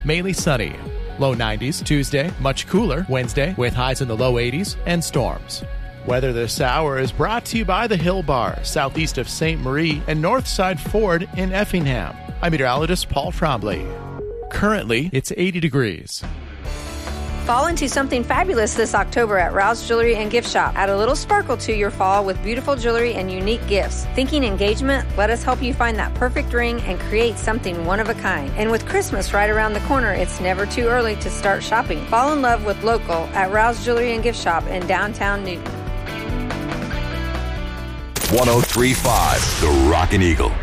Mainly sunny. Low 90s Tuesday, much cooler Wednesday with highs in the low 80s and storms. Weather this hour is brought to you by the Hill Bar, southeast of St. Marie and Northside Ford in Effingham. I'm meteorologist Paul Trombley. Currently, it's 80 degrees. Fall into something fabulous this October at Rouse Jewelry and Gift Shop. Add a little sparkle to your fall with beautiful jewelry and unique gifts. Thinking engagement? Let us help you find that perfect ring and create something one of a kind. And with Christmas right around the corner, it's never too early to start shopping. Fall in love with local at Rouse Jewelry and Gift Shop in downtown Newton. 103.5 The Rockin' Eagle.